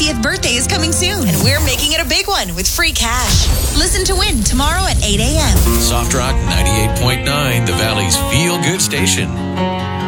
30th birthday is coming soon, and we're making it a big one with free cash. Listen to win tomorrow at 8 a.m. Soft Rock 98.9, the Valley's feel-good station.